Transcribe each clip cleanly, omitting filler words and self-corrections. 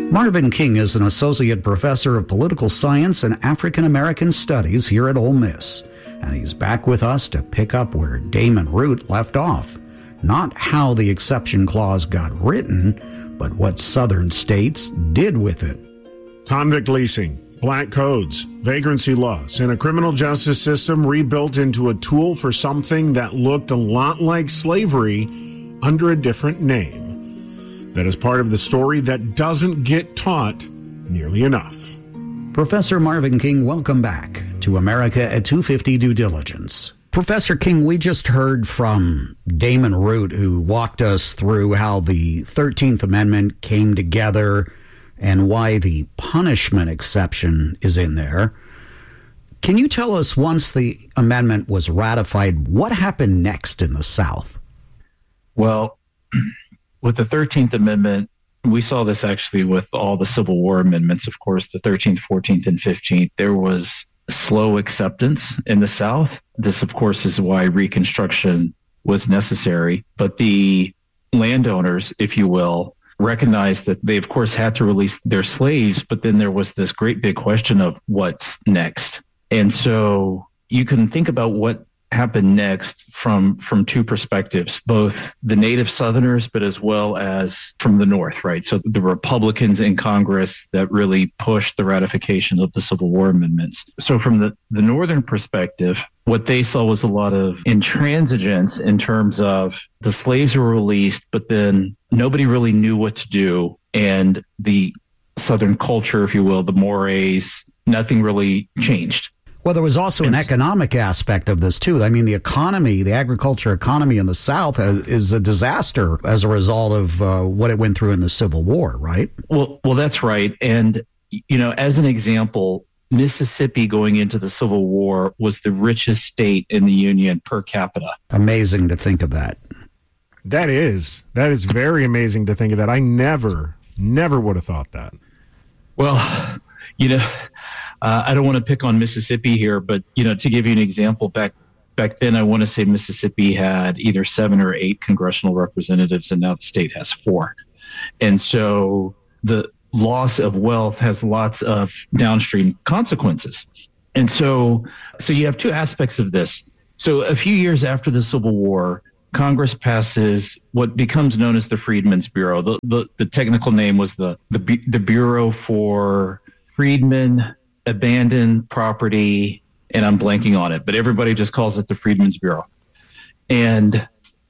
Marvin King is an associate professor of political science and African American studies here at Ole Miss, and he's back with us to pick up where Damon Root left off. Not how the exception clause got written, but what Southern states did with it. Convict leasing, black codes, vagrancy laws, and a criminal justice system rebuilt into a tool for something that looked a lot like slavery under a different name. That is part of the story that doesn't get taught nearly enough. Professor Marvin King, welcome back to America at 250 Due Diligence. Professor King, we just heard from Damon Root, who walked us through how the 13th Amendment came together and why the punishment exception is in there. Can you tell us, once the amendment was ratified, what happened next in the South? Well, with the 13th Amendment, we saw this actually with all the Civil War amendments, of course, the 13th, 14th, and 15th. There was slow acceptance in the South. This, of course, is why Reconstruction was necessary. But the landowners, if you will, recognized that they, of course, had to release their slaves, but then there was this great big question of what's next. And so you can think about what happened next from two perspectives, both the native Southerners, but as well as from the North, right? So the Republicans in Congress that really pushed the ratification of the Civil War amendments. So from the Northern perspective, what they saw was a lot of intransigence in terms of the slaves were released, but then nobody really knew what to do. And the Southern culture, if you will, the mores, nothing really changed. Well, there was also an economic aspect of this, too. I mean, the economy, the agriculture economy in the South is a disaster as a result of what it went through in the Civil War, right? Well, that's right. And, you know, as an example, Mississippi going into the Civil War was the richest state in the Union per capita. Amazing to think of that. That is very amazing to think of that. I never would have thought that. Well, you know, I don't want to pick on Mississippi here, but, you know, to give you an example, back then, I want to say Mississippi had either 7 or 8 congressional representatives, and now the state has 4. And so the loss of wealth has lots of downstream consequences. And so you have two aspects of this. So a few years after the Civil War, Congress passes what becomes known as the Freedmen's Bureau. The technical name was the Bureau for Freedmen, Abandoned Property, and I'm blanking on it, but everybody just calls it the Freedmen's Bureau. And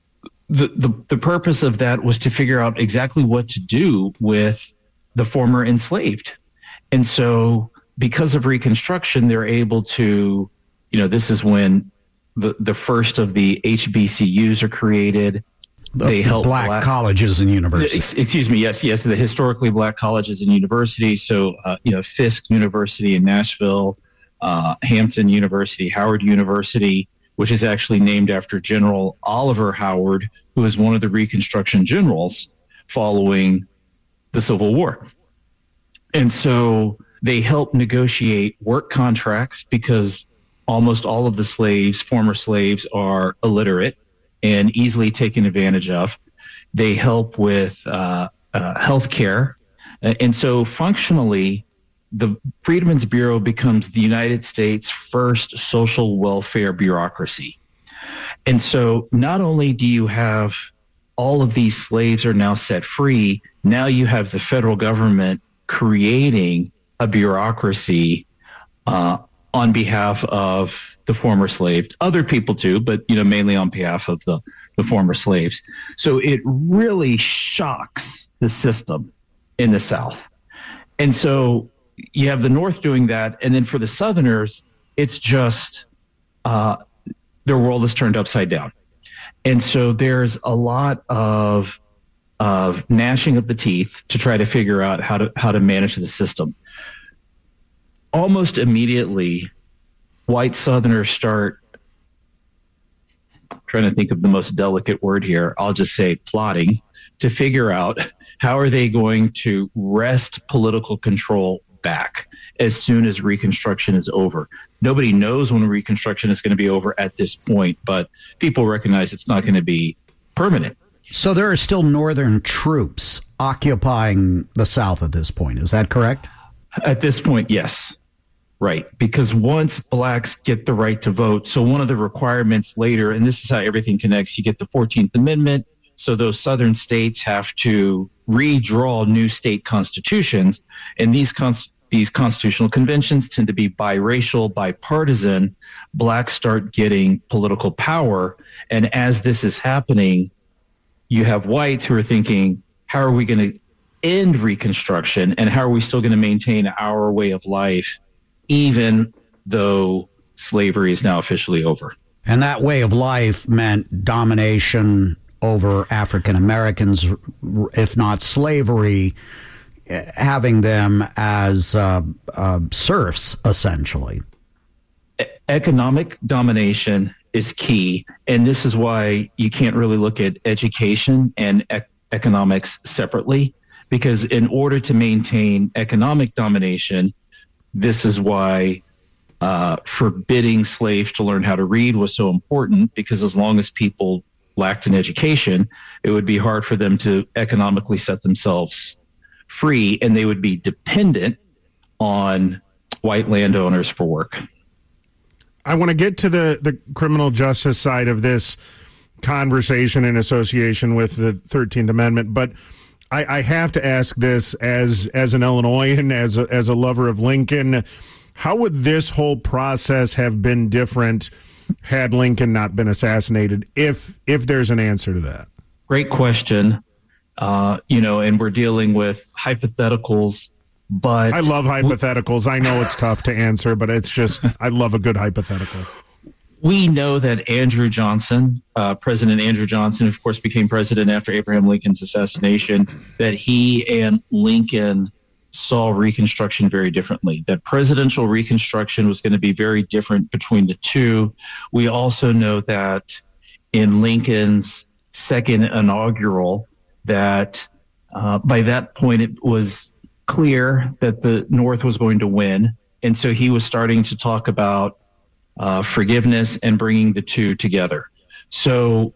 the purpose of that was to figure out exactly what to do with the former enslaved. And so because of Reconstruction, they're able to, you know, this is when the first of the HBCUs are created. They help black colleges and universities. Excuse me. Yes. The historically black colleges and universities. So, you know, Fisk University in Nashville, Hampton University, Howard University, which is actually named after General Oliver Howard, who was one of the Reconstruction generals following the Civil War. And so they help negotiate work contracts because almost all of the slaves, former slaves, are illiterate and easily taken advantage of. They help with health care. And so functionally, the Freedmen's Bureau becomes the United States' first social welfare bureaucracy. And so not only do you have all of these slaves are now set free, now you have the federal government creating a bureaucracy on behalf of the former slaves, other people too, but, you know, mainly on behalf of the former slaves. So it really shocks the system in the South. And so you have the North doing that. And then for the Southerners, it's just their world is turned upside down. And so there's a lot of gnashing of the teeth to try to figure out how to manage the system. Almost immediately, white Southerners start, trying to think of the most delicate word here, I'll just say plotting, to figure out how are they going to wrest political control back as soon as Reconstruction is over. Nobody knows when Reconstruction is going to be over at this point, but people recognize it's not going to be permanent. So there are still Northern troops occupying the South at this point. Is that correct? At this point, yes. Right. Because once blacks get the right to vote, so one of the requirements later, and this is how everything connects, you get the 14th Amendment. So those southern states have to redraw new state constitutions. And these constitutional conventions tend to be biracial, bipartisan. Blacks start getting political power. And as this is happening, you have whites who are thinking, how are we going to end Reconstruction? And how are we still going to maintain our way of life, even though slavery is now officially over? And that way of life meant domination over African Americans, if not slavery, having them as serfs, essentially. Economic domination is key. And this is why you can't really look at education and economics separately, because in order to maintain economic domination, this is why forbidding slaves to learn how to read was so important, because as long as people lacked an education, it would be hard for them to economically set themselves free, and they would be dependent on white landowners for work. I want to get to the criminal justice side of this conversation in association with the 13th Amendment, but I have to ask this as an Illinoisan, as a lover of Lincoln. How would this whole process have been different had Lincoln not been assassinated, if there's an answer to that? Great question. And we're dealing with hypotheticals, but I love hypotheticals. I know it's tough to answer, but it's just, I love a good hypothetical. We know that Andrew Johnson, President Andrew Johnson, of course, became president after Abraham Lincoln's assassination, that he and Lincoln saw Reconstruction very differently, that presidential Reconstruction was going to be very different between the two. We also know that in Lincoln's second inaugural, that by that point it was clear that the North was going to win. And so he was starting to talk about forgiveness and bringing the two together. So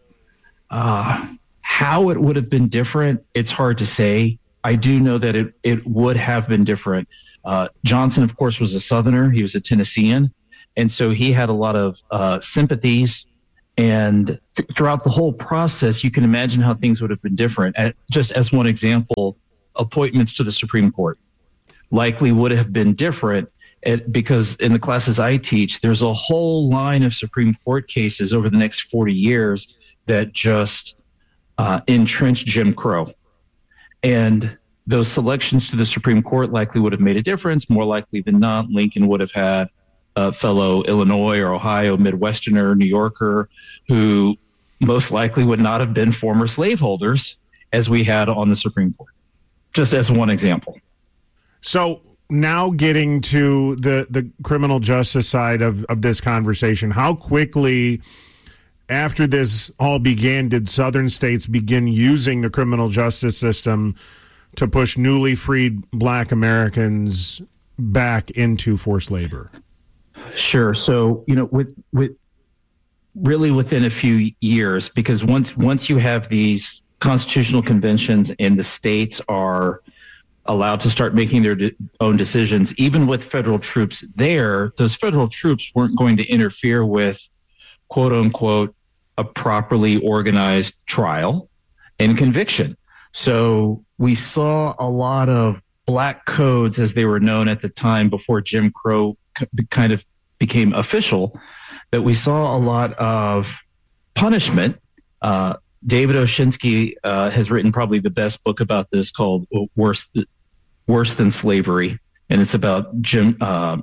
how it would have been different, it's hard to say. I do know that it would have been different. Johnson, of course, was a Southerner. He was a Tennessean. And so he had a lot of sympathies. And throughout the whole process, you can imagine how things would have been different. Just as one example, appointments to the Supreme Court likely would have been different because in the classes I teach, there's a whole line of Supreme Court cases over the next 40 years that just entrenched Jim Crow. And those selections to the Supreme Court likely would have made a difference. More likely than not, Lincoln would have had a fellow Illinois or Ohio Midwesterner, New Yorker, who most likely would not have been former slaveholders as we had on the Supreme Court, just as one example. So now getting to the criminal justice side of this conversation, how quickly after this all began did Southern states begin using the criminal justice system to push newly freed Black Americans back into forced labor? Sure. So, with really within a few years, because once you have these constitutional conventions and the states are allowed to start making their own decisions, even with federal troops there, those federal troops weren't going to interfere with, quote unquote, a properly organized trial and conviction. So we saw a lot of black codes, as they were known at the time before Jim Crow kind of became official, that we saw a lot of punishment. David Oshinsky has written probably the best book about this, called Worse Than Slavery. And it's about Jim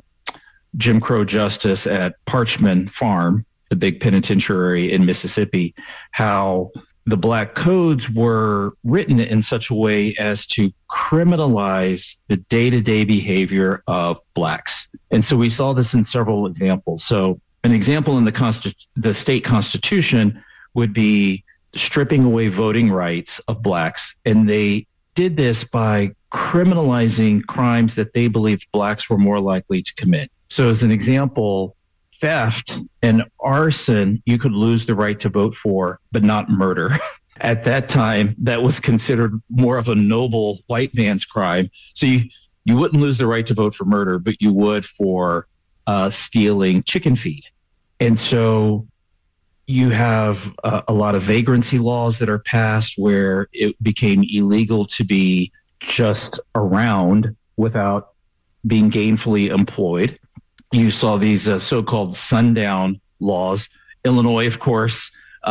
Crow justice at Parchman Farm, the big penitentiary in Mississippi, how the black codes were written in such a way as to criminalize the day-to-day behavior of blacks. And so we saw this in several examples. So an example in the state constitution would be stripping away voting rights of blacks. And they did this by criminalizing crimes that they believed blacks were more likely to commit. So as an example, theft and arson, you could lose the right to vote for, but not murder. At that time, that was considered more of a noble white man's crime. So you wouldn't lose the right to vote for murder, but you would for stealing chicken feed. And so you have a lot of vagrancy laws that are passed where it became illegal to be just around without being gainfully employed. You saw these so-called sundown laws. Illinois, of course,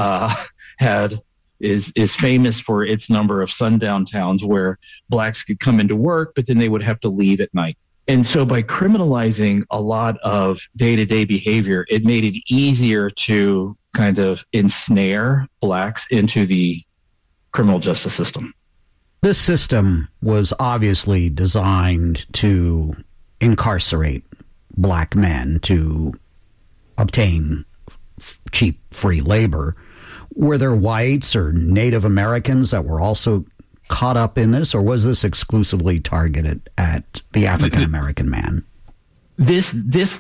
is famous for its number of sundown towns where blacks could come into work, but then they would have to leave at night. And so by criminalizing a lot of day-to-day behavior, it made it easier to kind of ensnare blacks into the criminal justice system. This system was obviously designed to incarcerate black men to obtain cheap, free labor. Were there whites or Native Americans that were also caught up in this, or was this exclusively targeted at the African American man? Yes,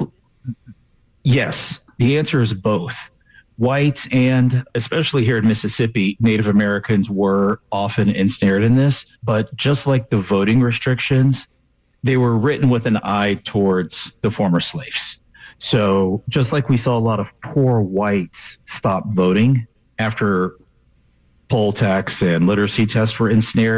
the answer is both. Whites and, especially here in Mississippi, Native Americans were often ensnared in this, but just like the voting restrictions, they were written with an eye towards the former slaves. So just like we saw a lot of poor whites stop voting after poll tax and literacy tests were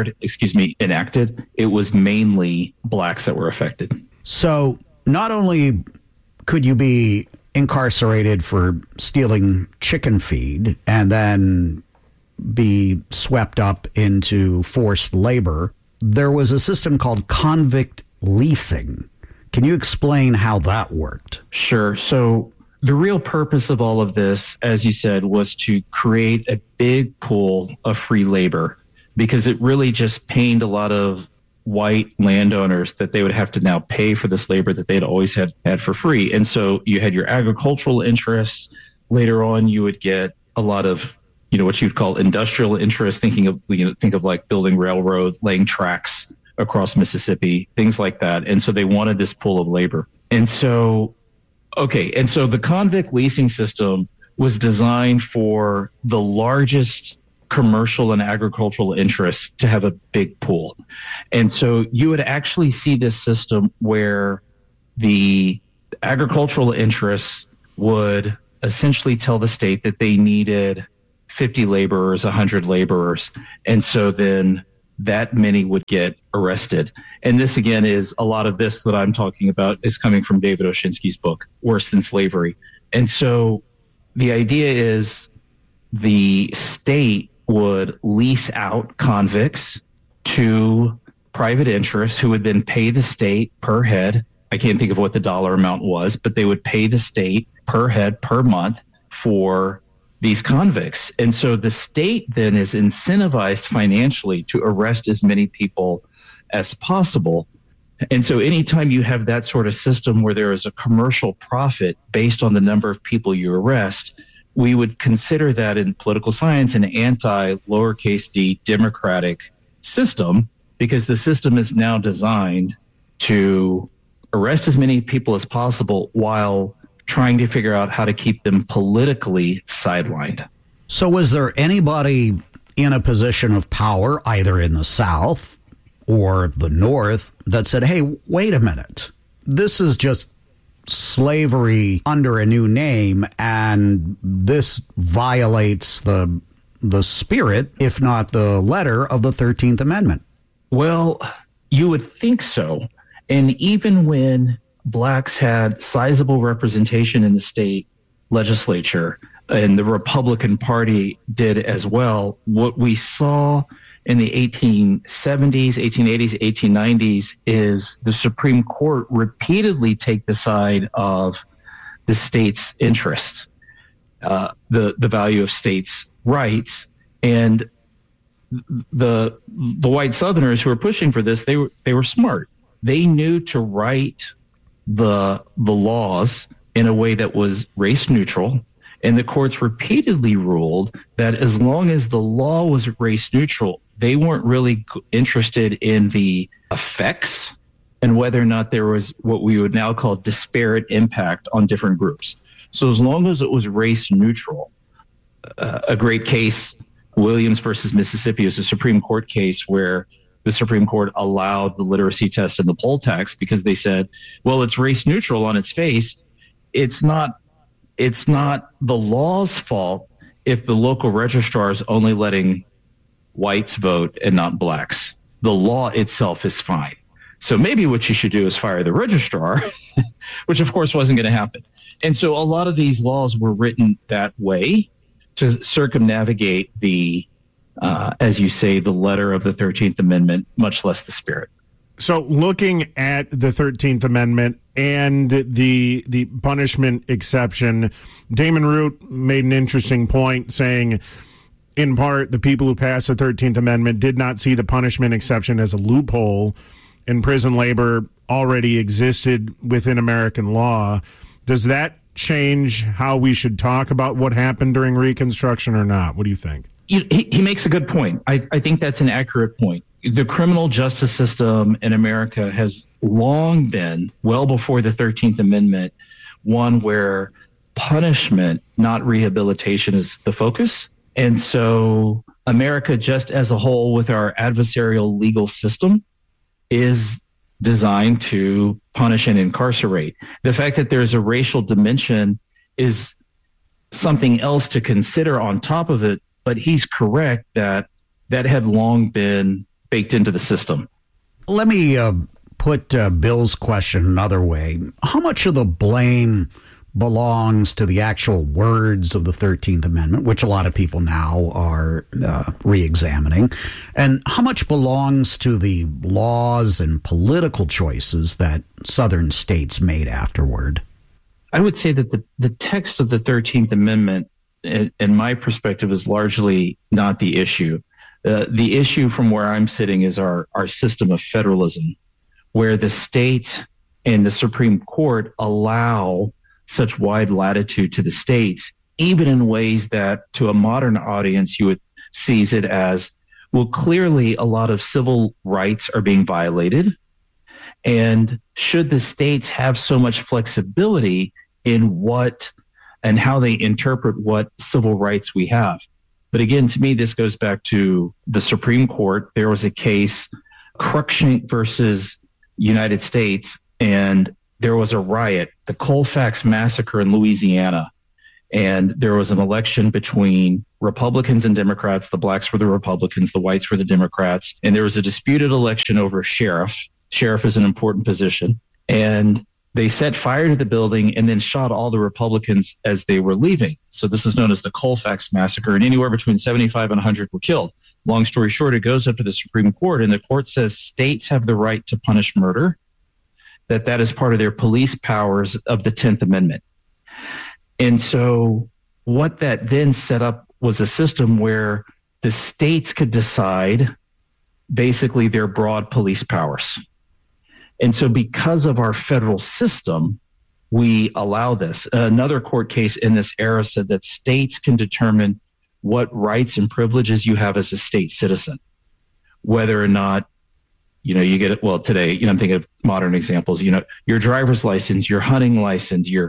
enacted, it was mainly blacks that were affected. So not only could you be incarcerated for stealing chicken feed and then be swept up into forced labor, there was a system called convict leasing. Can you explain how that worked? Sure. So the real purpose of all of this, as you said, was to create a big pool of free labor, because it really just pained a lot of white landowners that they would have to now pay for this labor that they'd always had for free. And so you had your agricultural interests. Later on, you would get a lot of, what you'd call industrial interests, think of like building railroads, laying tracks across Mississippi, things like that. And so they wanted this pool of labor. And so the convict leasing system was designed for the largest commercial and agricultural interests to have a big pool. And so you would actually see this system where the agricultural interests would essentially tell the state that they needed 50 laborers, 100 laborers. And so then that many would get arrested. And this, again, is a lot of this that I'm talking about is coming from David Oshinsky's book, Worse Than Slavery. And so the idea is the state would lease out convicts to private interests who would then pay the state per head. I can't think of what the dollar amount was, but they would pay the state per head per month for these convicts. And so the state then is incentivized financially to arrest as many people as possible. And so anytime you have that sort of system where there is a commercial profit based on the number of people you arrest, we would consider that in political science an anti-lowercase d democratic system, because the system is now designed to arrest as many people as possible while trying to figure out how to keep them politically sidelined. So was there anybody in a position of power, either in the South or the North, that said, hey, wait a minute, this is just slavery under a new name, and this violates the spirit, if not the letter, of the 13th Amendment? Well, you would think so. And even when blacks had sizable representation in the state legislature, and the Republican Party did as well, what we saw in the 1870s, 1880s, 1890s is the Supreme Court repeatedly take the side of the state's interest, the value of states' rights. And the white Southerners who were pushing for this, they were smart. They knew to write the laws in a way that was race neutral, and the courts repeatedly ruled that as long as the law was race neutral, they weren't really interested in the effects and whether or not there was what we would now call disparate impact on different groups. So as long as it was race neutral, a great case Williams versus Mississippi is a Supreme Court case where the Supreme Court allowed the literacy test and the poll tax because they said, well, it's race neutral on its face. It's not the law's fault if the local registrar is only letting whites vote and not blacks. The law itself is fine. So maybe what you should do is fire the registrar, which of course wasn't going to happen. And so a lot of these laws were written that way to circumnavigate the, as you say, the letter of the 13th Amendment, much less the spirit. So looking at the 13th Amendment and the punishment exception, Damon Root made an interesting point saying, in part, the people who passed the 13th Amendment did not see the punishment exception as a loophole, and prison labor already existed within American law. Does that change how we should talk about what happened during Reconstruction or not? What do you think? He makes a good point. I think that's an accurate point. The criminal justice system in America has long been, well before the 13th Amendment, one where punishment, not rehabilitation, is the focus. And so America, just as a whole, with our adversarial legal system, is designed to punish and incarcerate. The fact that there's a racial dimension is something else to consider on top of it, but he's correct that that had long been baked into the system. Let me put Bill's question another way. How much of the blame belongs to the actual words of the 13th Amendment, which a lot of people now are re-examining, and how much belongs to the laws and political choices that Southern states made afterward? I would say that the text of the 13th Amendment, in my perspective, is largely not the issue. The issue from where I'm sitting is our system of federalism, where the state and the Supreme Court allow such wide latitude to the states, even in ways that to a modern audience you would seize it as, well, clearly a lot of civil rights are being violated. And should the states have so much flexibility in what and how they interpret what civil rights we have? But again, to me, this goes back to the Supreme Court. There was a case, Cruikshank versus United States, and there was a riot, the Colfax Massacre in Louisiana, and there was an election between Republicans and Democrats. The blacks were the Republicans, the whites were the Democrats, and there was a disputed election over sheriff. Sheriff is an important position, and they set fire to the building and then shot all the Republicans as they were leaving. So this is known as the Colfax Massacre, and anywhere between 75 and 100 were killed. Long story short, it goes up to the Supreme Court, and the court says states have the right to punish murder, that is part of their police powers of the 10th Amendment. And so what that then set up was a system where the states could decide basically their broad police powers. And so because of our federal system, we allow this. Another court case in this era said that states can determine what rights and privileges you have as a state citizen, whether or not you get it. Well, today, I'm thinking of modern examples, your driver's license, your hunting license, your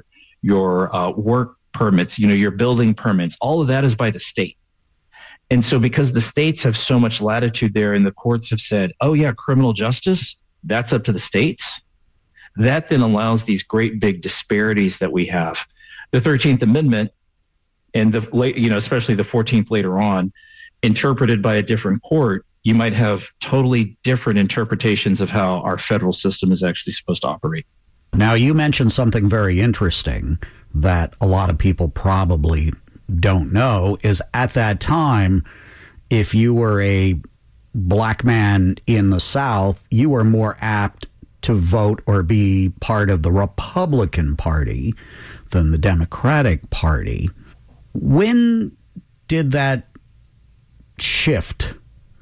work permits, your building permits, all of that is by the state. And so because the states have so much latitude there and the courts have said, oh yeah, criminal justice, that's up to the states. That then allows these great big disparities that we have. The 13th Amendment and especially the 14th later on, interpreted by a different court, you might have totally different interpretations of how our federal system is actually supposed to operate. Now, you mentioned something very interesting that a lot of people probably don't know is at that time, if you were a black man in the South, you were more apt to vote or be part of the Republican Party than the Democratic Party. When did that shift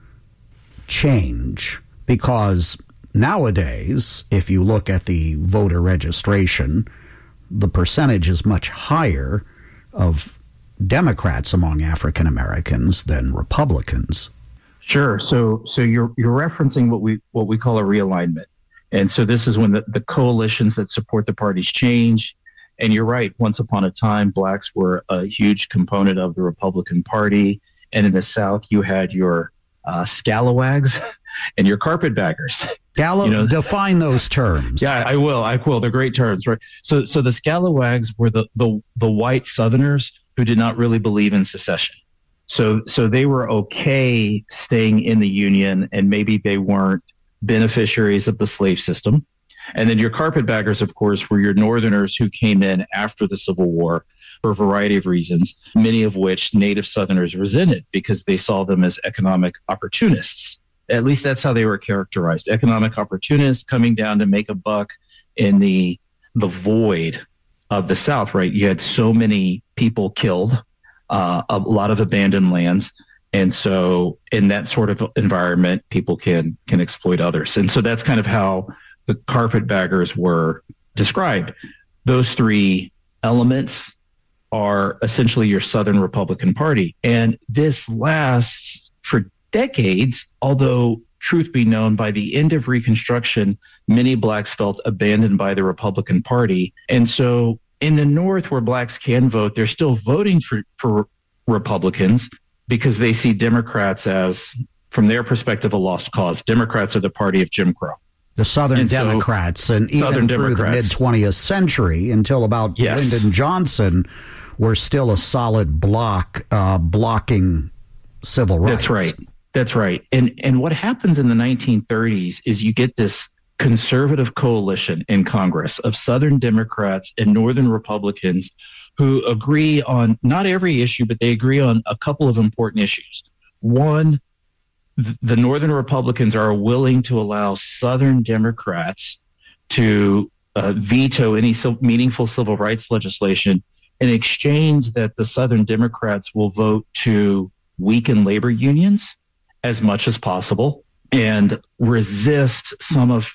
change? Because nowadays, if you look at the voter registration, the percentage is much higher of Democrats among African Americans than Republicans. Sure. So you're referencing what we call a realignment. And so this is when the coalitions that support the parties change. And you're right, once upon a time, blacks were a huge component of the Republican Party. And in the South, you had your scalawags and your carpetbaggers. Define those terms. Yeah, I will. They're great terms, right? So the scalawags were the white Southerners who did not really believe in secession. So they were okay staying in the Union, and maybe they weren't beneficiaries of the slave system. And then your carpetbaggers, of course, were your Northerners who came in after the Civil War for a variety of reasons, many of which Native Southerners resented because they saw them as economic opportunists. At least that's how they were characterized. Economic opportunists coming down to make a buck in the void of the South, right? You had so many people killed, a lot of abandoned lands. And so in that sort of environment, people can exploit others. And so that's kind of how the carpetbaggers were described. Those three elements are essentially your Southern Republican Party. And this lasts for decades, although truth be known, by the end of Reconstruction, many blacks felt abandoned by the Republican Party. And so in the North, where blacks can vote, they're still voting for Republicans because they see Democrats as, from their perspective, a lost cause. Democrats are the party of Jim Crow. The Southern Democrats, and even through the mid-20th century, until about Lyndon Johnson, were still a solid block blocking civil rights. That's right. And what happens in the 1930s is you get this conservative coalition in Congress of Southern Democrats and Northern Republicans who agree on not every issue, but they agree on a couple of important issues. One, the Northern Republicans are willing to allow Southern Democrats to veto any meaningful civil rights legislation in exchange that the Southern Democrats will vote to weaken labor unions as much as possible and resist some of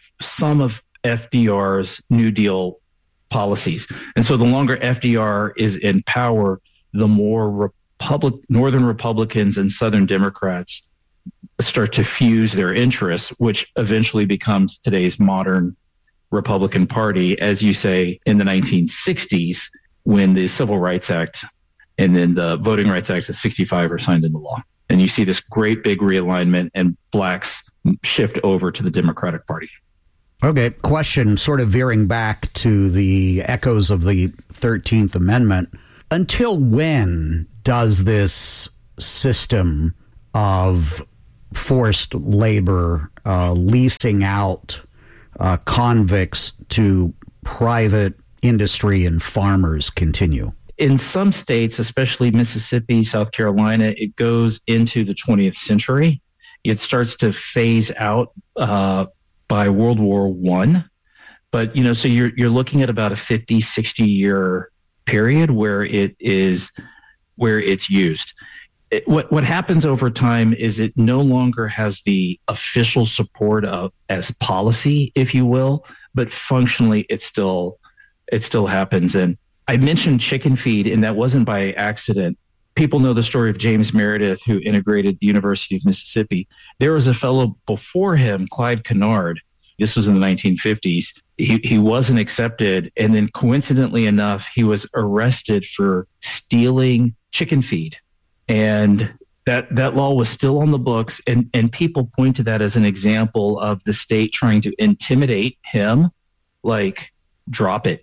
FDR's New Deal policies. And so the longer FDR is in power, the more Northern Republicans and Southern Democrats start to fuse their interests, which eventually becomes today's modern Republican Party, as you say, in the 1960s, when the Civil Rights Act and then the Voting Rights Act of 65 are signed into law. And you see this great big realignment, and blacks shift over to the Democratic Party. Okay, question sort of veering back to the echoes of the 13th Amendment. Until when does this system of forced labor, leasing out convicts to private industry and farmers continue? In some states, especially Mississippi, South Carolina, it goes into the 20th century. It starts to phase out by World War I. But, so you're looking at about a 50, 60-year period where it's used. What happens over time is it no longer has the official support as policy, if you will, but functionally it still happens. And I mentioned chicken feed, and that wasn't by accident. People know the story of James Meredith, who integrated the University of Mississippi. There was a fellow before him, Clyde Kennard. This was in the 1950s. He wasn't accepted, and then coincidentally enough, he was arrested for stealing chicken feed. And that law was still on the books, and people point to that as an example of the state trying to intimidate him, like, drop it.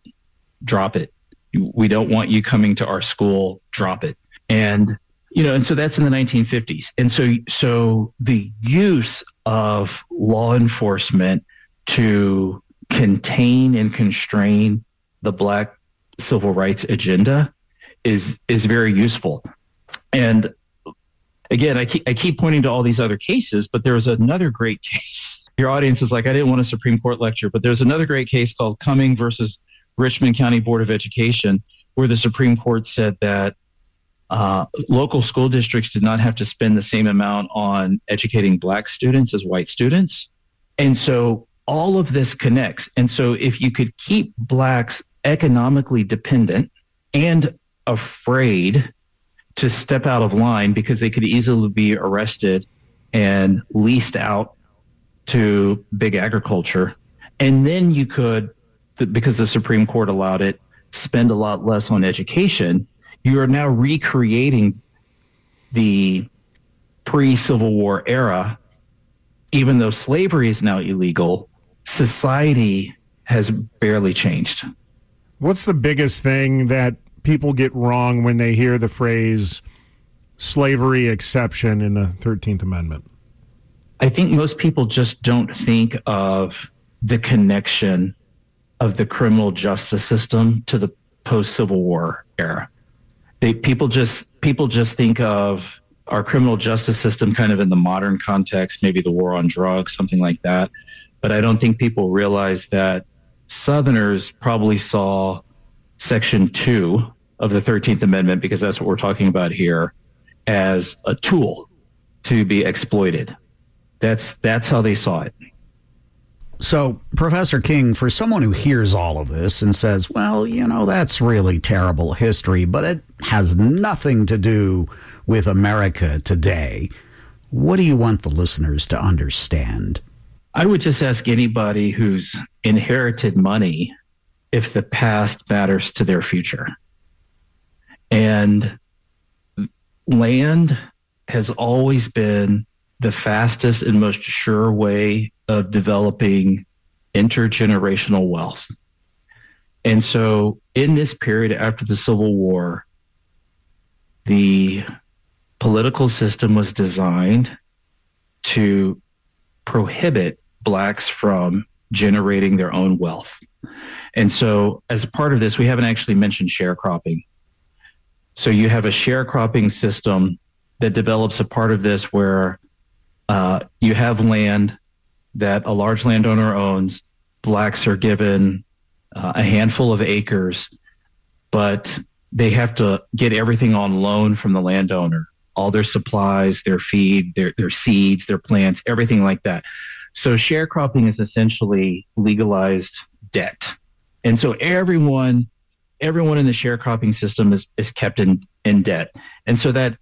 We don't want you coming to our school, drop it. And so that's in the 1950s. And so the use of law enforcement to contain and constrain the Black civil rights agenda is very useful. And again, I keep pointing to all these other cases, but there's another great case. Your audience is like, I didn't want a Supreme Court lecture, but there's another great case called Cumming versus Richmond County Board of Education, where the Supreme Court said that local school districts did not have to spend the same amount on educating Black students as white students. And so all of this connects. And so if you could keep Blacks economically dependent and afraid to step out of line because they could easily be arrested and leased out to big agriculture, and then you could, because the Supreme Court allowed it, spend a lot less on education, you are now recreating the pre-Civil War era, even though slavery is now illegal, society has barely changed. What's the biggest thing that people get wrong when they hear the phrase slavery exception in the 13th Amendment? I think most people just don't think of the connection of the criminal justice system to the post-Civil War era. People just think of our criminal justice system kind of in the modern context, maybe the war on drugs, something like that. But I don't think people realize that Southerners probably saw Section 2 of the 13th Amendment, because that's what we're talking about here, as a tool to be exploited. That's how they saw it. So, Professor King, for someone who hears all of this and says, well, that's really terrible history, but it has nothing to do with America today, what do you want the listeners to understand? I would just ask anybody who's inherited money if the past matters to their future. And land has always been the fastest and most sure way of developing intergenerational wealth. And so in this period after the Civil War, the political system was designed to prohibit blacks from generating their own wealth. And so as a part of this, we haven't actually mentioned sharecropping. So you have a sharecropping system that develops a part of this where you have land that a large landowner owns. Blacks are given a handful of acres, but they have to get everything on loan from the landowner, all their supplies, their feed, their seeds, their plants, everything like that. So sharecropping is essentially legalized debt. And so everyone in the sharecropping system is kept in debt. And so that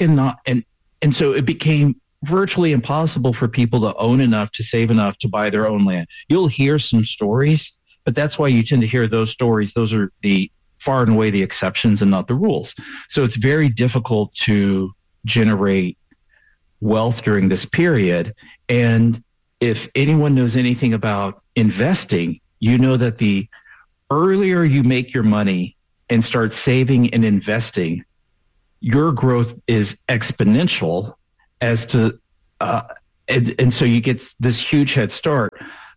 and so it became virtually impossible for people to own enough to save enough to buy their own land. You'll hear some stories, but that's why you tend to hear those stories. Those are the far and away the exceptions and not the rules. So it's very difficult to generate wealth during this period. And if anyone knows anything about investing, you know that the earlier you make your money and start saving and investing, your growth is exponential as to, and so you get this huge head start.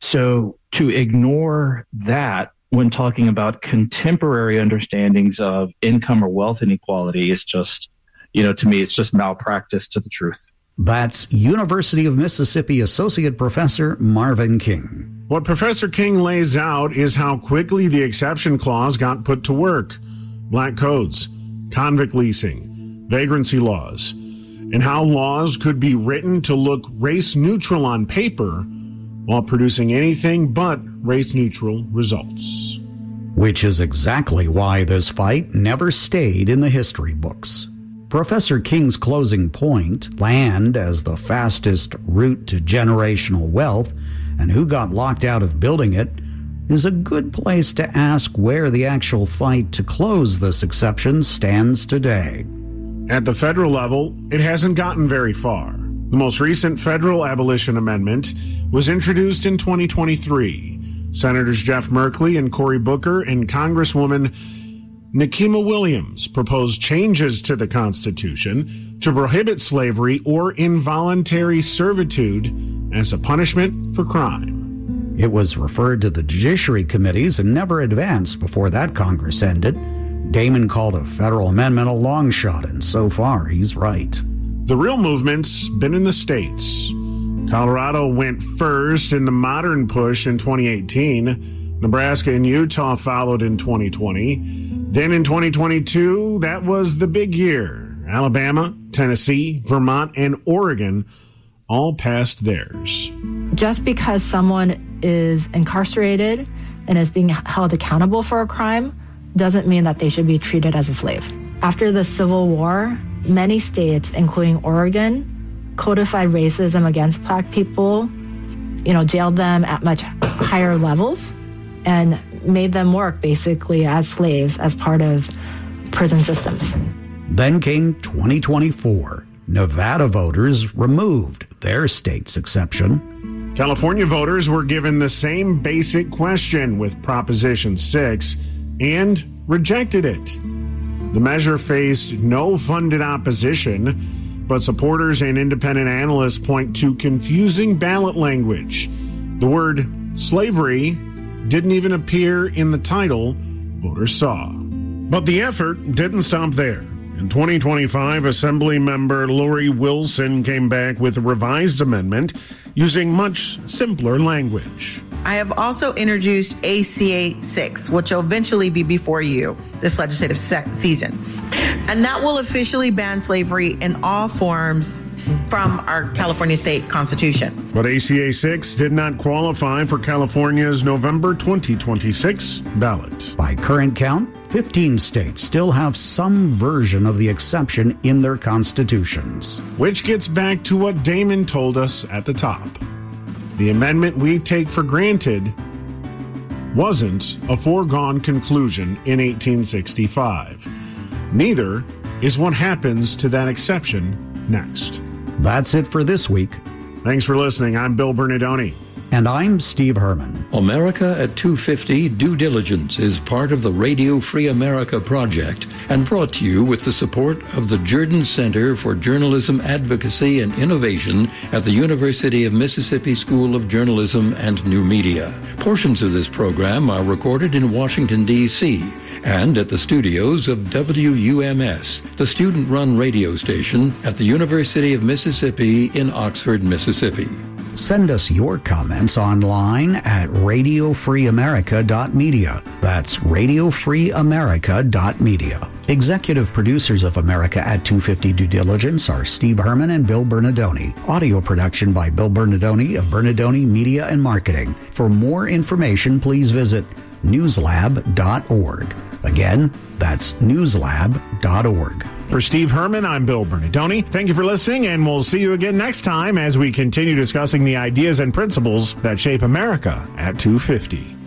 So to ignore that when talking about contemporary understandings of income or wealth inequality is just, to me, it's just malpractice to the truth. That's University of Mississippi Associate Professor Marvin King. What Professor King lays out is how quickly the exception clause got put to work. Black codes, convict leasing, vagrancy laws, and how laws could be written to look race-neutral on paper while producing anything but race-neutral results. Which is exactly why this fight never stayed in the history books. Professor King's closing point, land as the fastest route to generational wealth, and who got locked out of building it, is a good place to ask where the actual fight to close this exception stands today. At the federal level, it hasn't gotten very far. The most recent federal abolition amendment was introduced in 2023. Senators Jeff Merkley and Cory Booker and Congresswoman Nikema Williams proposed changes to the Constitution to prohibit slavery or involuntary servitude as a punishment for crime. It was referred to the judiciary committees and never advanced before that Congress ended. Damon called a federal amendment a long shot, and so far he's right. The real movement's been in the states. Colorado went first in the modern push in 2018. Nebraska and Utah followed in 2020. Then in 2022, that was the big year. Alabama, Tennessee, Vermont, and Oregon all passed theirs. Just because someone is incarcerated and is being held accountable for a crime doesn't mean that they should be treated as a slave. After the Civil War, many states, including Oregon, codified racism against Black people, jailed them at much higher levels and made them work basically as slaves as part of prison systems. Then came 2024, Nevada voters removed their state's exception. California voters were given the same basic question with Proposition 6 and rejected it. The measure faced no funded opposition, but supporters and independent analysts point to confusing ballot language. The word slavery didn't even appear in the title voters saw. But the effort didn't stop there. In 2025, Assembly member Lori Wilson came back with a revised amendment using much simpler language. I have also introduced ACA 6, which will eventually be before you this legislative season. And that will officially ban slavery in all forms from our California state constitution. But ACA 6 did not qualify for California's November 2026 ballot. By current count, 15 states still have some version of the exception in their constitutions. Which gets back to what Damon told us at the top. The amendment we take for granted wasn't a foregone conclusion in 1865. Neither is what happens to that exception next. That's it for this week. Thanks for listening. I'm Bill Bernardoni. And I'm Steve Herman. America at 250 Due Diligence is part of the Radio Free America project and brought to you with the support of the Jordan Center for Journalism Advocacy and Innovation at the University of Mississippi School of Journalism and New Media. Portions of this program are recorded in Washington, D.C., and at the studios of WUMS, the student-run radio station at the University of Mississippi in Oxford, Mississippi. Send us your comments online at radiofreeamerica.media. That's radiofreeamerica.media. Executive producers of America at 250 Due Diligence are Steve Herman and Bill Bernardoni. Audio production by Bill Bernardoni of Bernardoni Media and Marketing. For more information, please visit newslab.org. Again, that's newslab.org. For Steve Herman, I'm Bill Bernardoni. Thank you for listening, and we'll see you again next time as we continue discussing the ideas and principles that shape America at 250.